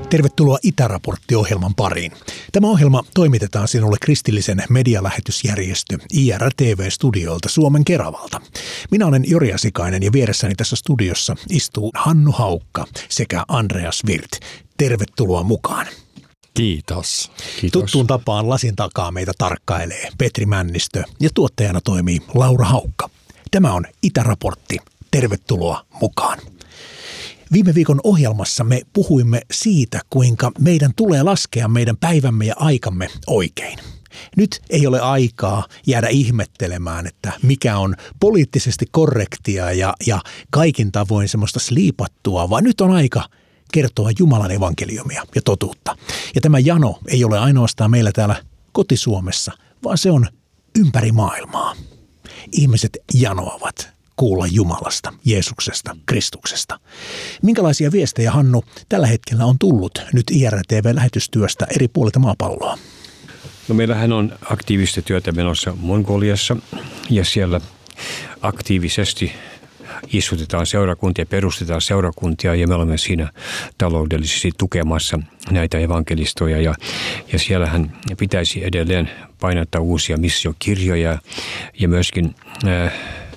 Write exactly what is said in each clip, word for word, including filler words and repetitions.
Tervetuloa Itäraportti-ohjelman pariin. Tämä ohjelma toimitetaan sinulle kristillisen medialähetysjärjestö I R T V-studiolta Suomen Keravalta. Minä olen Jori Asikainen ja vieressäni tässä studiossa istuu Hannu Haukka sekä Andreas Wirth. Tervetuloa mukaan. Kiitos. Kiitos. Tuttuun tapaan lasin takaa meitä tarkkailee Petri Männistö ja tuottajana toimii Laura Haukka. Tämä on Itäraportti. Tervetuloa mukaan. Viime viikon ohjelmassa me puhuimme siitä, kuinka meidän tulee laskea meidän päivämme ja aikamme oikein. Nyt ei ole aikaa jäädä ihmettelemään, että mikä on poliittisesti korrektia ja, ja kaikin tavoin semmoista sliipattua, vaan nyt on aika kertoa Jumalan evankeliumia ja totuutta. Ja tämä jano ei ole ainoastaan meillä täällä koti-Suomessa, vaan se on ympäri maailmaa. Ihmiset janoavat kuulla Jumalasta, Jeesuksesta, Kristuksesta. Minkälaisia viestejä, Hannu, tällä hetkellä on tullut nyt I R T V-lähetystyöstä eri puolilta maapalloa? No meillähän on aktiivista työtä menossa Mongoliassa ja siellä aktiivisesti istutetaan seurakuntia, perustetaan seurakuntia ja me olemme siinä taloudellisesti tukemassa näitä evankelistoja ja, ja siellähän pitäisi edelleen painattaa uusia missiokirjoja ja myöskin äh,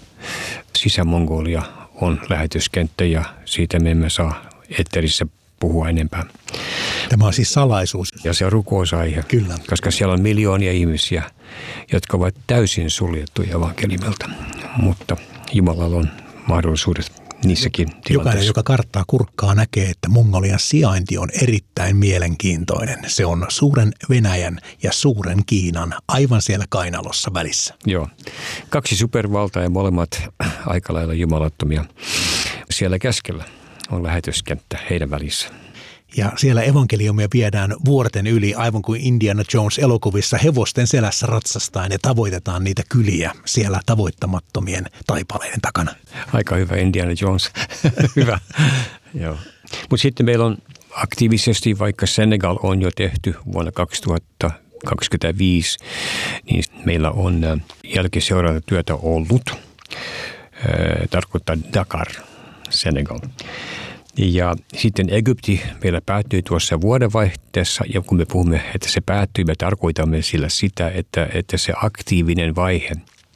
Sisä-Mongolia on lähetyskenttä ja siitä me emme saa etterissä puhua enempää. Tämä on siis salaisuus. Ja se on rukousaihe, Kyllä. koska siellä on miljoonia ihmisiä, jotka ovat täysin suljettuja evankeliumilta, mutta Jumalalla on mahdollisuudet niissäkin tilanteissa. Jokainen, joka karttaa kurkkaa, näkee, että Mongolian sijainti on erittäin mielenkiintoinen. Se on suuren Venäjän ja suuren Kiinan aivan siellä kainalossa välissä. Joo. Kaksi supervaltaa ja molemmat aika lailla jumalattomia. Siellä keskellä on lähetyskenttä heidän välissä. Ja siellä evankeliumia viedään vuorten yli, aivan kuin Indiana Jones elokuvissa hevosten selässä ratsastaen ja tavoitetaan niitä kyliä siellä tavoittamattomien taipaleiden takana. Aika hyvä Indiana Jones. Hyvä. Joo. Mutta sitten meillä on aktiivisesti, vaikka Senegal on jo tehty vuonna kaksituhattakaksikymmentäviisi, niin meillä on jälkiseurantatyötä ollut. Tarkoittaa Dakar, Senegal. Ja sitten Egypti meillä päättyi tuossa vuodenvaihteessa, ja kun me puhumme, että se päättyi, me tarkoitamme sillä sitä, että, että se aktiivinen vaihe,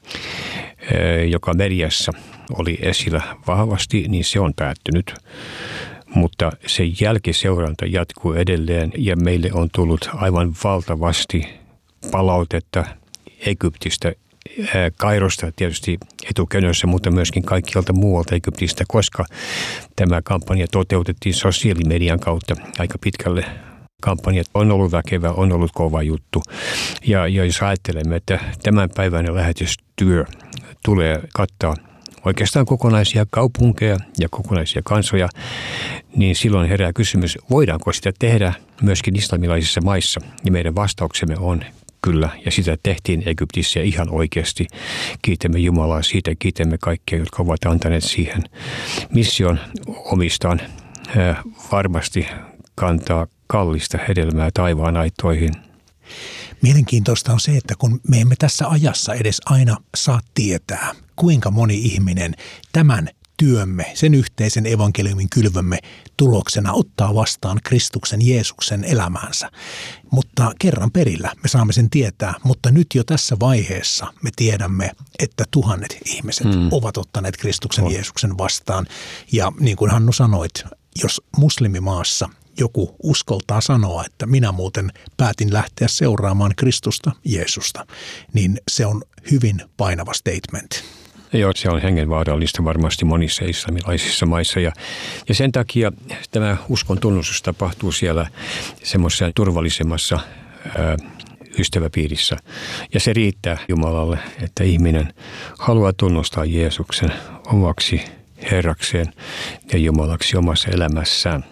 joka mediassa oli esillä vahvasti, niin se on päättynyt. Mutta se jälkiseuranta jatkuu edelleen, ja meille on tullut aivan valtavasti palautetta Egyptistä, Kairosta tietysti etukönössä, mutta myöskin kaikkialta muualta Egyptistä, koska tämä kampanja toteutettiin sosiaalimedian kautta aika pitkälle. Kampanja on ollut väkevä, on ollut kova juttu. Ja, ja jos ajattelemme, että tämän päivän lähetystyö tulee kattaa oikeastaan kokonaisia kaupunkeja ja kokonaisia kansoja, niin silloin herää kysymys, voidaanko sitä tehdä myöskin islamilaisissa maissa? Ja meidän vastauksemme on kyllä, ja sitä tehtiin Egyptissä ihan oikeasti. Kiitämme Jumalaa siitä, kiitämme kaikkia, jotka ovat antaneet siihen mission omistaan. Äh, varmasti kantaa kallista hedelmää taivaan aittoihin. Mielenkiintoista on se, että kun me emme tässä ajassa edes aina saa tietää, kuinka moni ihminen tämän työmme, sen yhteisen evankeliumin kylvömme tuloksena ottaa vastaan Kristuksen Jeesuksen elämäänsä. Mutta kerran perillä me saamme sen tietää, mutta nyt jo tässä vaiheessa me tiedämme, että tuhannet ihmiset hmm. ovat ottaneet Kristuksen on. Jeesuksen vastaan. Ja niin kuin Hannu sanoit, jos muslimimaassa joku uskoltaa sanoa, että minä muuten päätin lähteä seuraamaan Kristusta, Jeesusta, niin se on hyvin painava statement. Joo, se on hengenvaarallista varmasti monissa islamilaisissa maissa ja, ja sen takia tämä uskon tunnustus tapahtuu siellä semmoisessa turvallisemmassa ää, ystäväpiirissä. Ja se riittää Jumalalle, että ihminen haluaa tunnustaa Jeesuksen omaksi Herrakseen ja Jumalaksi omassa elämässään.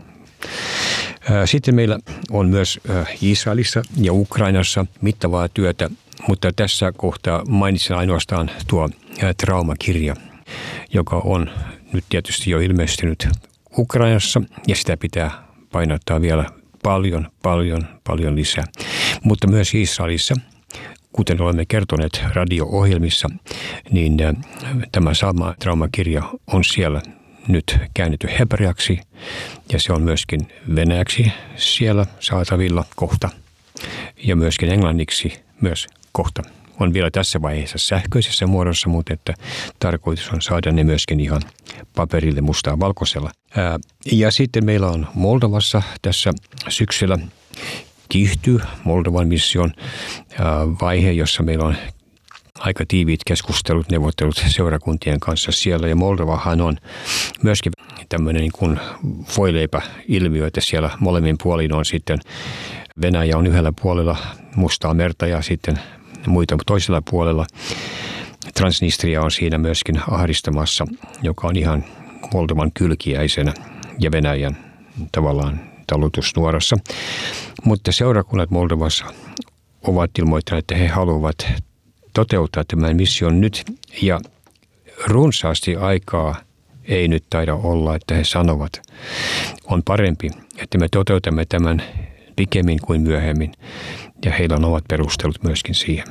Ää, sitten meillä on myös ää, Israelissa ja Ukrainassa mittavaa työtä, mutta tässä kohtaa mainitsen ainoastaan tuo traumakirja, joka on nyt tietysti jo ilmestynyt Ukrainassa ja sitä pitää painottaa vielä paljon, paljon, paljon lisää. Mutta myös Israelissa, kuten olemme kertoneet radio-ohjelmissa, niin tämä sama traumakirja on siellä nyt käännetty hebreaksi ja se on myöskin venäjäksi siellä saatavilla kohta ja myöskin englanniksi myös kohta. On vielä tässä vaiheessa sähköisessä muodossa, mutta että tarkoitus on saada ne myöskin ihan paperille mustaa valkoisella. Ää, ja sitten meillä on Moldovassa tässä syksyllä kiihtyy Moldovan mission ää, vaihe, jossa meillä on aika tiiviit keskustelut, neuvottelut seurakuntien kanssa siellä. Ja Moldovahan on myöskin tämmöinen niin kuin voileipä-ilmiö, että siellä molemmin puolin on sitten Venäjä on yhdellä puolella Mustaa merta ja sitten muita toisella puolella. Transnistria on siinä myöskin ahdistamassa, joka on ihan Moldovan kylkiäisenä ja Venäjän tavallaan talutusnuorassa. Mutta seurakunnat Moldovassa ovat ilmoittaneet, että he haluavat toteuttaa tämän mission nyt ja runsaasti aikaa ei nyt taida olla, että he sanovat. On parempi, että me toteutamme tämän pikemmin kuin myöhemmin ja heillä on omat perustelut myöskin siihen.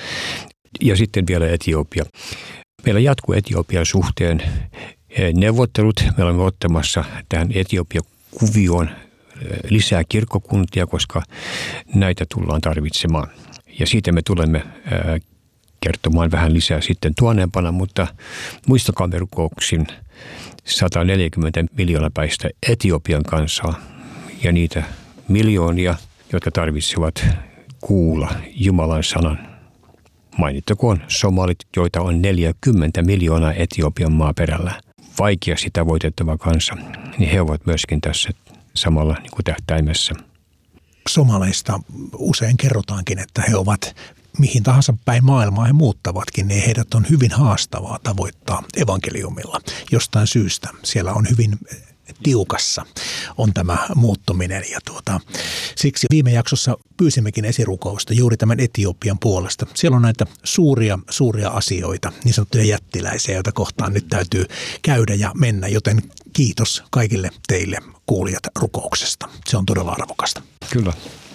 Ja sitten vielä Etiopia. Meillä jatkuu Etiopian suhteen neuvottelut. Me olemme ottamassa tähän Etiopia-kuvioon lisää kirkkokuntia, koska näitä tullaan tarvitsemaan. Ja siitä me tulemme kertomaan vähän lisää sitten tuonnempana, mutta muistakaamme rukouksin sata neljäkymmentä miljoonapäistä Etiopian kansaa ja niitä miljoonia, jotka tarvitsevat kuulla Jumalan sanan. Mainittakoon somalit, joita on neljäkymmentä miljoonaa Etiopian maaperällä. Vaikeasti tavoitettava kansa, niin he ovat myöskin tässä samalla niin kuin tähtäimessä. Somaleista usein kerrotaankin, että he ovat mihin tahansa päin maailmaa he muuttavatkin, niin heidät on hyvin haastavaa tavoittaa evankeliumilla jostain syystä. Siellä on hyvin tiukassa on tämä muuttuminen ja tuota, siksi viime jaksossa pyysimmekin esirukousta juuri tämän Etiopian puolesta. Siellä on näitä suuria, suuria asioita, niin sanottuja jättiläisiä, joita kohtaan nyt täytyy käydä ja mennä, joten kiitos kaikille teille kuulijat rukouksesta. Se on todella arvokasta. Kyllä.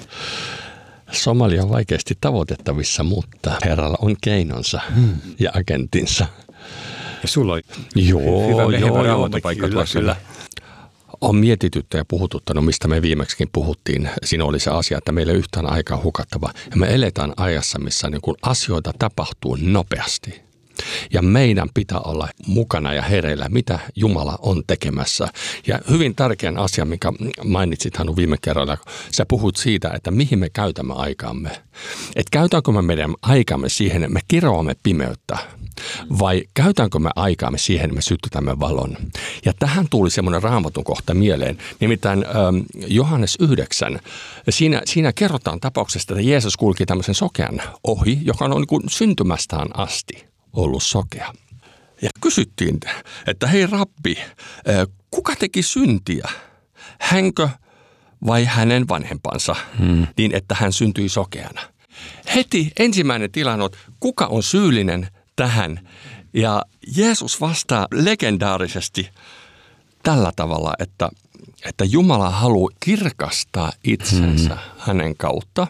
Somalia on vaikeasti tavoitettavissa, mutta Herralla on keinonsa hmm. ja agentinsa. Ja sulla on joo, hyvä, joo, hyvä joo, kyllä, kyllä. On mietityttä ja puhututtanut, mistä me viimeksikin puhuttiin. Siinä oli se asia, että meillä ei yhtään aikaa hukattava. Ja me eletään ajassa, missä niin kun asioita tapahtuu nopeasti. Ja meidän pitää olla mukana ja hereillä, mitä Jumala on tekemässä. Ja hyvin tärkeän asia, minkä mainitsit Hannu viime kerralla, sä puhut siitä, että mihin me käytämme aikaamme. Että käytänkö me meidän aikaamme siihen, että me kiroamme pimeyttä, vai käytänkö me aikaamme siihen, että me sytytämme valon. Ja tähän tuli semmoinen Raamatun kohta mieleen, nimittäin ähm, Johannes yhdeksän. Siinä, siinä kerrotaan tapauksesta, että Jeesus kulki tämmöisen sokean ohi, joka on niin kuin syntymästään asti ollut sokea. Ja kysyttiin, että hei rabbi, kuka teki syntiä? Hänkö vai hänen vanhempansa, hmm. niin että hän syntyi sokeana? Heti ensimmäinen tilanne on, kuka on syyllinen tähän? Ja Jeesus vastaa legendaarisesti tällä tavalla, että, että Jumala haluaa kirkastaa itsensä hmm. hänen kautta.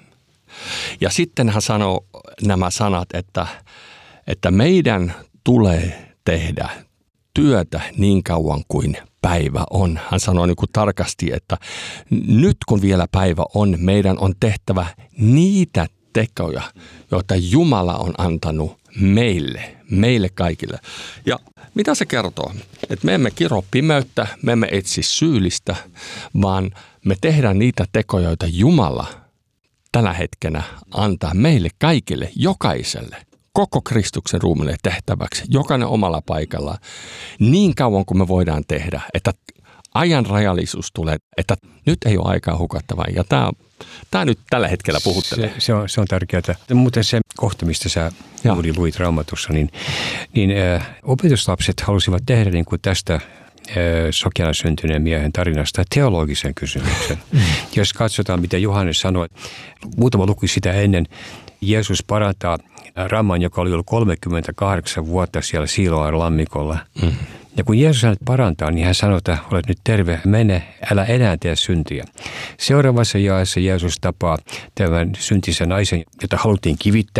Ja sitten hän sanoo nämä sanat, että että meidän tulee tehdä työtä niin kauan kuin päivä on. Hän sanoi niin kuin tarkasti, että nyt kun vielä päivä on, meidän on tehtävä niitä tekoja, joita Jumala on antanut meille, meille kaikille. Ja mitä se kertoo? Että me emme kiro pimeyttä, me emme etsi syyllistä, vaan me tehdään niitä tekoja, joita Jumala tällä hetkenä antaa meille kaikille, jokaiselle. Koko Kristuksen ruumille tehtäväksi, jokainen omalla paikalla, niin kauan kuin me voidaan tehdä, että ajan rajallisuus tulee, että nyt ei ole aikaa hukattavaa. Ja tämä, tämä nyt tällä hetkellä puhuttelee. Se, se, on, se on tärkeää. Mutta se kohta, mistä sä juuri luit Raamatussa, niin, niin äh, opetuslapset halusivat tehdä niin kuin tästä äh, sokeana syntyneen miehen tarinasta teologisen kysymyksen. Mm. Jos katsotaan, mitä Johannes sanoi, muutama luku sitä ennen, Jeesus parantaa Ramman, joka oli ollut kolmekymmentäkahdeksan vuotta siellä Siloan lammikolla. Mm. Ja kun Jeesus hänet parantaa, niin hän sanoo, että olet nyt terve, mene, älä enää tee syntiä. Seuraavassa jaessa Jeesus tapaa tämän syntisen naisen, jota haluttiin kivittää.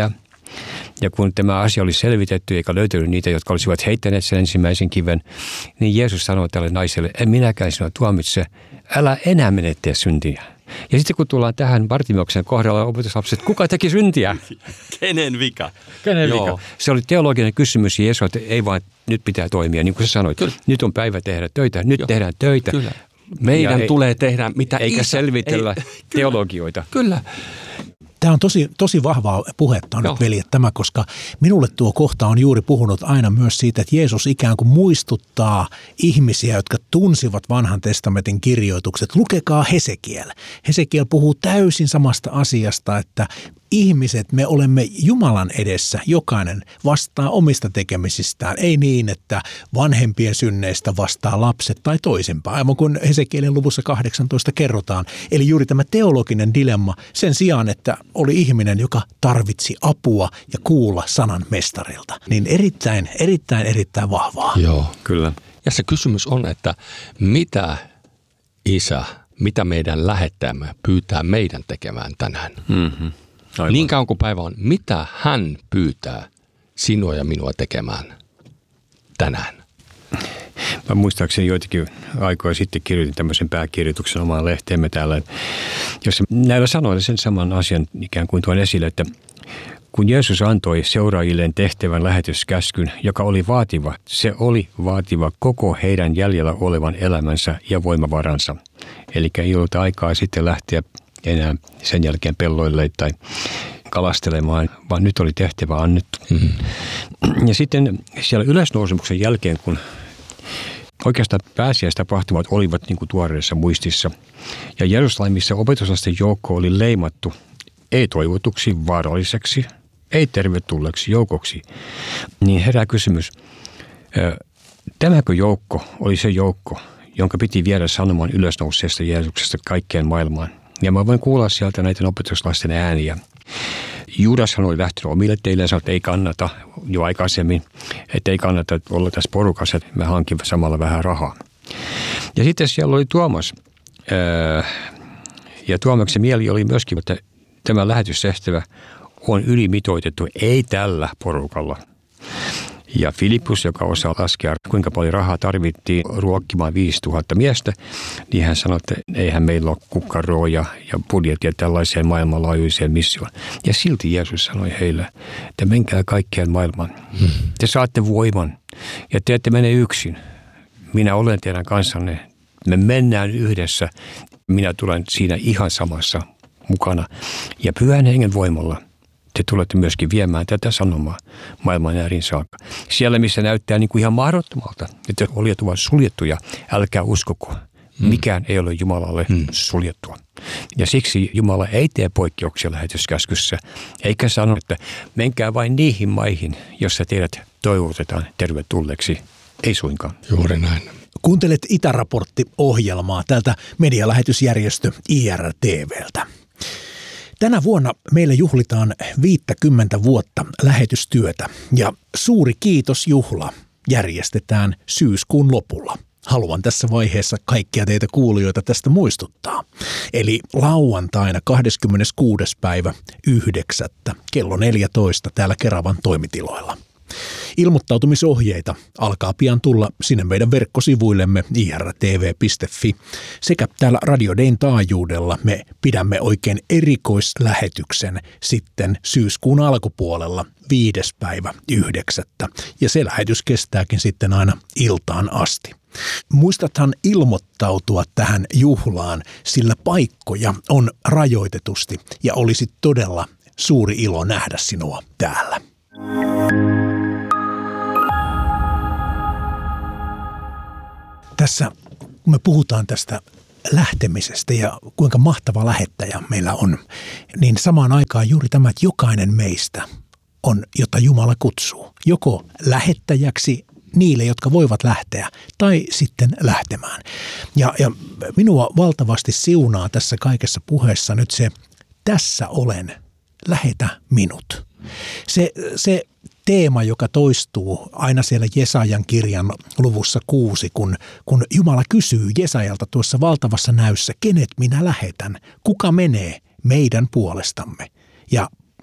Ja kun tämä asia oli selvitetty eikä löytynyt niitä, jotka olisivat heittäneet sen ensimmäisen kiven, niin Jeesus sanoi tälle naiselle, en minäkään sinua tuomitse, älä enää mene tee syntiä. Ja sitten kun tullaan tähän Bartimeuksen kohdalla opetuslapset, kuka teki syntiä? Kenen vika? Kenen vika? Joo. Se oli teologinen kysymys ja Jeesus, että ei vaan, nyt pitää toimia. Niin kuin sä sanoit, Kyllä. nyt on päivä tehdä töitä, nyt Joo. tehdään töitä. Kyllä. Meidän ja tulee ei, tehdä mitä eikä isä, selvitellä ei, teologioita. Kyllä. Tämä on tosi, tosi vahvaa puhetta nyt, veljet, tämä, koska minulle tuo kohta on juuri puhunut aina myös siitä, että Jeesus ikään kuin muistuttaa ihmisiä, jotka tunsivat vanhan testamentin kirjoitukset. Lukekaa Hesekiel. Hesekiel puhuu täysin samasta asiasta, että ihmiset, me olemme Jumalan edessä, jokainen vastaa omista tekemisistään. Ei niin, että vanhempien synneistä vastaa lapset tai toisinpäin, aivan kuin Hesekielin luvussa kahdeksantoista kerrotaan. Eli juuri tämä teologinen dilemma sen sijaan, että oli ihminen, joka tarvitsi apua ja kuulla sanan mestarilta. Niin erittäin, erittäin, erittäin vahvaa. Joo, kyllä. Ja se kysymys on, että mitä Isä, mitä meidän lähettäjämme pyytää meidän tekemään tänään? Mm-hmm. Aivan. Niin kauan kuin päivä on, mitä hän pyytää sinua ja minua tekemään tänään? Mä muistaakseni joitakin aikoja sitten kirjoitin tämmöisen pääkirjoituksen omaan lehteemme täällä, jossa näillä sanoilla sen saman asian ikään kuin tuon esille, että kun Jeesus antoi seuraajilleen tehtävän lähetyskäskyn, joka oli vaativa, se oli vaativa koko heidän jäljellä olevan elämänsä ja voimavaransa. Eli ei ollut aikaa sitten lähteä enää sen jälkeen pelloille tai kalastelemaan, vaan nyt oli tehtävä annettu. Mm-hmm. Ja sitten siellä ylösnousemuksen jälkeen, kun oikeastaan pääsiäistapahtumat olivat niin kuin tuoreessa muistissa, ja Jerusalemissa opetuslasten joukko oli leimattu ei-toivotuksi, vaaralliseksi, ei tervetulleeksi joukoksi, niin herää kysymys, tämäkö joukko oli se joukko, jonka piti viedä sanomaan ylösnouseesta Jeesuksesta kaikkeen maailmaan? Ja mä voin kuulla sieltä näiden opetuslasten ääniä. Judashan oli lähtenyt omille teille ja sanoi, että ei kannata jo aikaisemmin, että ei kannata olla tässä porukassa, että me hankimme samalla vähän rahaa. Ja sitten siellä oli Tuomas. Ja Tuomaksen mieli oli myöskin, että tämä lähetystehtävä on ylimitoitettu, ei tällä porukalla. Ja Filippus, joka osaa laskea, kuinka paljon rahaa tarvittiin ruokkimaan viisituhatta miestä, niin hän sanoi, että eihän meillä ole kukkaroa ja, ja budjettia tällaiseen maailmanlaajuiseen missioon. Ja silti Jeesus sanoi heille, että menkää kaikkeen maailmaan. Hmm. Te saatte voiman ja te ette mene yksin. Minä olen teidän kanssanne. Me mennään yhdessä. Minä tulen siinä ihan samassa mukana. Ja Pyhän Hengen voimalla te tulette myöskin viemään tätä sanomaa maailman äärin saakka. Siellä, missä näyttää niin kuin ihan mahdottomalta, että oljet ovat suljettuja, älkää uskoko. Mikään ei ole Jumalalle hmm. suljettua. Ja siksi Jumala ei tee poikkeuksia lähetyskäskyssä, eikä sano, että menkää vain niihin maihin, jossa teidät toivotetaan tervetulleeksi. Ei suinkaan. Juuri näin. Kuuntelet Itäraportti-ohjelmaa tältä medialähetysjärjestö I R T V:ltä. Tänä vuonna meillä juhlitaan viittäkymmentä vuotta lähetystyötä ja suuri kiitos juhla järjestetään syyskuun lopulla. Haluan tässä vaiheessa kaikkia teitä kuulijoita tästä muistuttaa. Eli lauantaina kahdeskymmeneskuudes päivä yhdeksättä kello neljätoista täällä Keravan toimitiloilla. Ilmoittautumisohjeita alkaa pian tulla sinne meidän verkkosivuillemme i r t v piste f i sekä täällä Radio Dayn taajuudella me pidämme oikein erikoislähetyksen sitten syyskuun alkupuolella viides päivä yhdeksättä ja se lähetys kestääkin sitten aina iltaan asti. Muistathan ilmoittautua tähän juhlaan, sillä paikkoja on rajoitetusti ja olisi todella suuri ilo nähdä sinua täällä. Tässä, kun me puhutaan tästä lähtemisestä ja kuinka mahtava lähettäjä meillä on, niin samaan aikaan juuri tämä, että jokainen meistä on, jota Jumala kutsuu, joko lähettäjäksi niille, jotka voivat lähteä, tai sitten lähtemään. Ja, ja minua valtavasti siunaa tässä kaikessa puheessa nyt se, tässä olen, lähetä minut. Se, se teema, joka toistuu aina siellä Jesajan kirjan luvussa kuusi, kun, kun Jumala kysyy Jesajalta tuossa valtavassa näyssä, kenet minä lähetän, kuka menee meidän puolestamme. Ja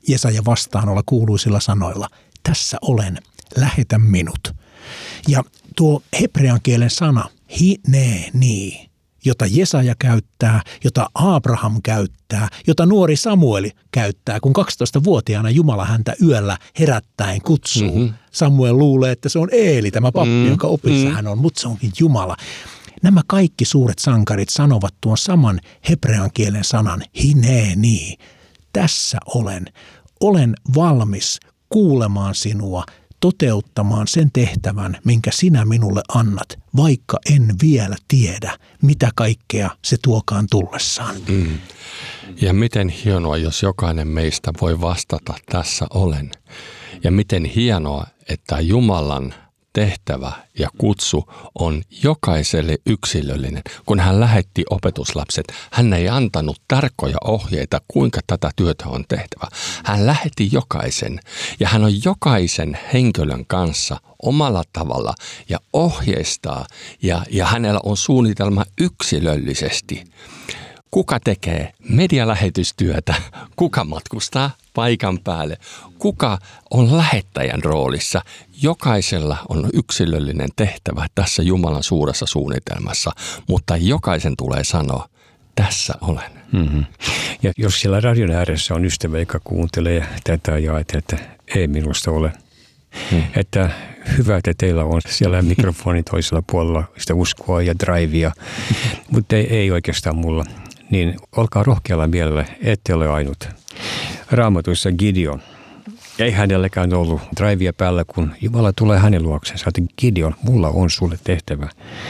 Jesaja vastaanolla kuuluisilla sanoilla, tässä olen, lähetä minut. Ja tuo hebrean kielen sana, hineeni, jota Jesaja käyttää, jota Abraham käyttää, jota nuori Samueli käyttää, kun kaksitoistavuotiaana Jumala häntä yöllä herättäen kutsuu. Mm-hmm. Samuel luulee, että se on Eeli, tämä pappi, mm-hmm. jonka opissa hän on, mutta se onkin Jumala. Nämä kaikki suuret sankarit sanovat tuon saman hebrean kielen sanan, hineeni. Tässä olen. Olen valmis kuulemaan sinua, toteuttamaan sen tehtävän, minkä sinä minulle annat, vaikka en vielä tiedä, mitä kaikkea se tuokaan tullessaan. Mm. Ja miten hienoa, jos jokainen meistä voi vastata, tässä olen. Ja miten hienoa, että Jumalan tehtävä ja kutsu on jokaiselle yksilöllinen. Kun hän lähetti opetuslapset, hän ei antanut tarkkoja ohjeita, kuinka tätä työtä on tehtävä. Hän lähetti jokaisen ja hän on jokaisen henkilön kanssa omalla tavalla ja ohjeistaa ja, ja hänellä on suunnitelma yksilöllisesti. Kuka tekee medialähetystyötä, kuka matkustaa paikan päälle, kuka on lähettäjän roolissa. Jokaisella on yksilöllinen tehtävä tässä Jumalan suuressa suunnitelmassa, mutta jokaisen tulee sanoa, tässä olen. Mm-hmm. Ja jos siellä radion ääressä on ystävä, joka kuuntelee tätä ja ajattelee, että ei minusta ole, hmm. että hyvä, että teillä on siellä mikrofonin toisella puolella sitä uskoa ja drivea, mutta ei, ei oikeastaan mulla. Niin olkaa rohkealla mielellä, ette ole ainut. Raamatuissa Gideon. Ei hänelläkään ollut drivea päällä, kun Jumala tulee hänen luokseen. Sä oot, Gideon, mulla on sulle tehtävä.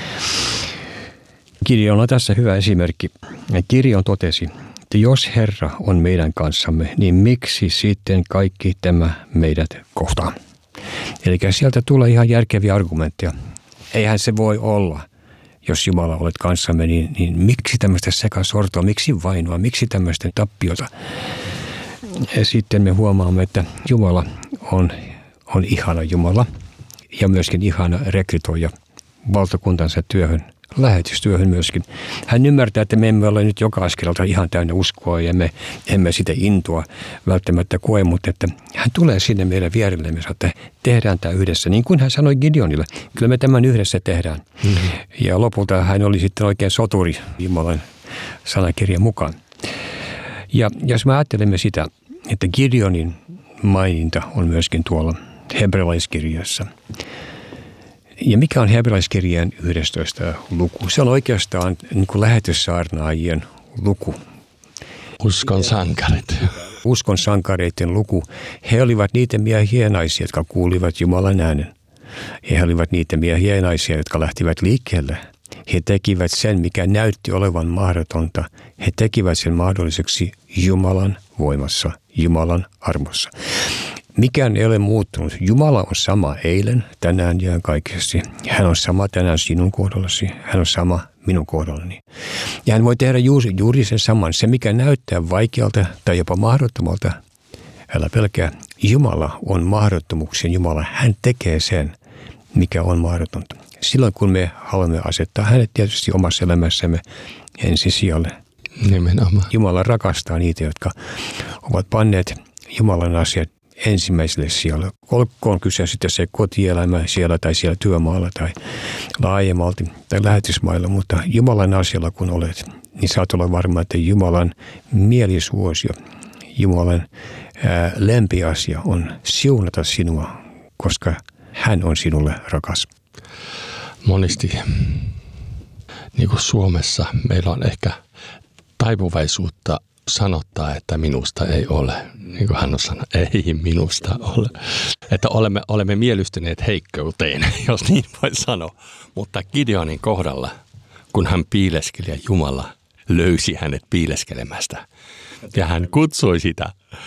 Gideon on tässä hyvä esimerkki. Gideon totesi, että jos Herra on meidän kanssamme, niin miksi sitten kaikki tämä meidät kohtaa? Eli sieltä tulee ihan järkeviä argumentteja. Eihän se voi olla. Jos Jumala olet kanssamme, niin, niin miksi tämmöistä sekasortoa, miksi vainoa, miksi tämmöistä tappiota? Ja sitten me huomaamme, että Jumala on, on ihana Jumala ja myöskin ihana rekrytoija valtakuntansa työhön, lähetystyöhön myöskin. Hän ymmärtää, että me emme ole nyt joka askelta ihan täynnä uskoa ja me emme sitä intoa välttämättä koe, mutta että hän tulee sinne meidän vierellemme, että tehdään tämä yhdessä. Niin kuin hän sanoi Gideonille, kyllä me tämän yhdessä tehdään. Mm-hmm. Ja lopulta hän oli sitten oikein soturi Jumalan sanakirjan mukaan. Ja jos me ajattelemme sitä, että Gideonin maininta on myöskin tuolla hebrealaiskirjassa. Ja mikä on hebrealaiskirjeen yhdestoista luku? Se on oikeastaan niin kuin lähetyssaarnaajien luku. Uskon sankarit. Uskon sankareiden luku. He olivat niitä miehiä ja naisia, jotka kuulivat Jumalan äänen. He olivat niitä miehiä ja naisia, jotka lähtivät liikkeelle. He tekivät sen, mikä näytti olevan mahdotonta. He tekivät sen mahdolliseksi Jumalan voimassa, Jumalan armossa. Mikään ei ole muuttunut. Jumala on sama eilen, tänään ja kaikesti. Hän on sama tänään sinun kohdallasi. Hän on sama minun kohdallani. Ja hän voi tehdä juuri, juuri sen saman. Se, mikä näyttää vaikealta tai jopa mahdottomalta, älä pelkää. Jumala on mahdottomuuksien Jumala. Hän tekee sen, mikä on mahdotonta. Silloin, kun me haluamme asettaa hänet tietysti omassa elämässämme ensisijalle. Nimenomaan. Jumala rakastaa niitä, jotka ovat panneet Jumalan asiat ensimmäiselle sijalle. Olkoon kyse sitten se kotielämä siellä tai siellä työmaalla tai laajemmalti tai lähetysmailla, mutta Jumalan asialla kun olet, niin saat olla varma, että Jumalan mielisuosio, Jumalan ää, lempiasia on siunata sinua, koska hän on sinulle rakas. Monesti, niin kuin Suomessa, meillä on ehkä taipuvaisuutta sanottaa, että minusta ei ole. Niin kuin hän on sanonut, ei minusta ole. Että olemme, olemme miellystyneet heikkouteen, jos niin voi sanoa. Mutta Gideonin kohdalla, kun hän piileskeli ja Jumala löysi hänet piileskelemästä. Ja hän kutsui sitä